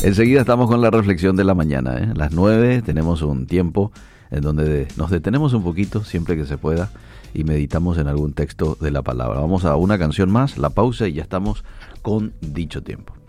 Enseguida estamos con la reflexión de la mañana, ¿eh? A las 9 tenemos un tiempo en donde nos detenemos un poquito, siempre que se pueda, y meditamos en algún texto de la palabra. Vamos a una canción más, la pausa, y ya estamos con Dicho Tiempo.